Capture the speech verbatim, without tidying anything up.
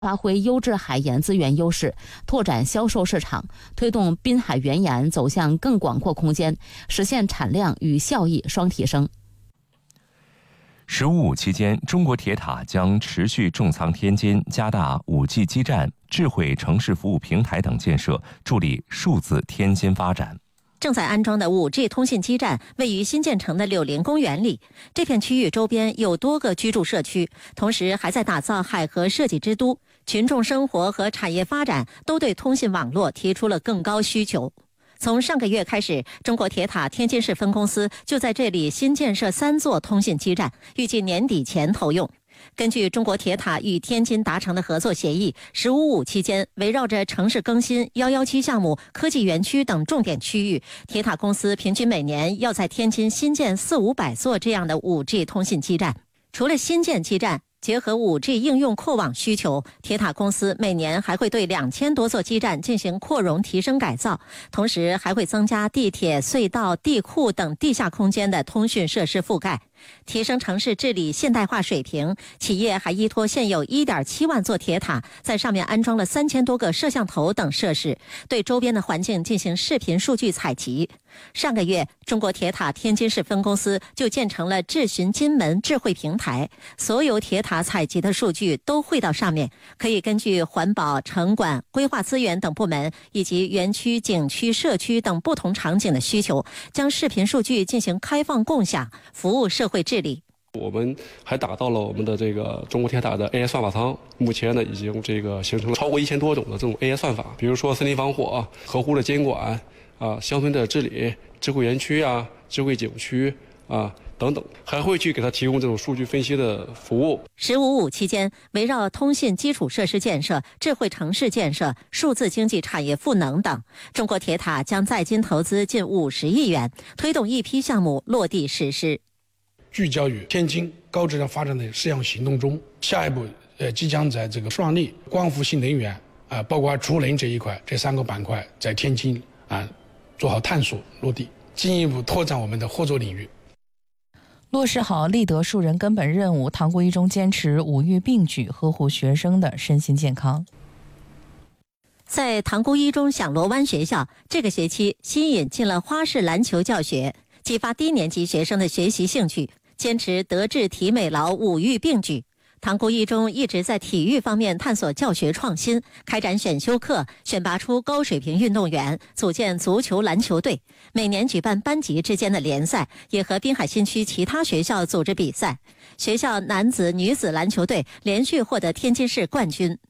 发挥优质海盐资源优势，拓展销售市场，推动滨海原盐走向更广阔空间，实现产量与效益双提升。 十五五期间，中国铁塔将持续重仓天津，加大 五 G 基站、智慧城市服务平台等建设，助力数字天津发展。 正在安装的 五 G 通信基站位于新建成的柳林公园里，这片区域周边有多个居住社区，同时还在打造海河设计之都，群众生活和产业发展都对通信网络提出了更高需求。从上个月开始，中国铁塔天津市分公司就在这里新建设三座通信基站，预计年底前投用。根据中国铁塔与天津达成的合作协议，十五五期间围绕着城市更新、一一七项目、科技园区等重点区域，铁塔公司平均每年要在天津新建四五百座这样的 五 G 通信基站。除了新建基站，结合 五 G 应用扩网需求，铁塔公司每年还会对两千多座基站进行扩容提升改造，同时还会增加地铁、隧道、地库等地下空间的通讯设施覆盖。提升城市治理现代化水平，企业还依托现有 一点七万座铁塔，在上面安装了三千多个摄像头等设施，对周边的环境进行视频数据采集。上个月，中国铁塔天津市分公司就建成了智寻金门智慧平台，所有铁塔采集的数据都汇到上面，可以根据环保、城管、规划资源等部门以及园区、景区、社区等不同场景的需求，将视频数据进行开放共享，服务社会治理。 我们还打造了我们的这个中国铁塔的 A I 算法仓，目前呢已经这个形成了超过一千多种的这种 A I 算法，比如说森林防火、河湖的监管啊、乡村的治理、智慧园区啊、智慧景区啊等等，还会去给他提供这种数据分析的服务。 十五五期间，围绕通信基础设施建设、智慧城市建设、数字经济产业赋能等，中国铁塔将在京投资近五十亿元，推动一批项目落地实施。 聚焦于天津高质量发展的十项行动中，下一步呃即将在这个双力、光伏新能源啊、呃，包括储能这一块，这三个板块在天津啊、呃、做好探索落地，进一步拓展我们的合作领域。 落实好立德树人根本任务，塘沽一中坚持五育并举，呵护学生的身心健康。 在塘沽一中响螺湾学校，这个学期新引进了花式篮球教学，激发低年级学生的学习兴趣，坚持德智体美劳五育并举。塘沽一中一直在体育方面探索教学创新，开展选修课，选拔出高水平运动员，组建足球篮球队，每年举办班级之间的联赛，也和滨海新区其他学校组织比赛。学校男子、女子篮球队连续获得天津市冠军。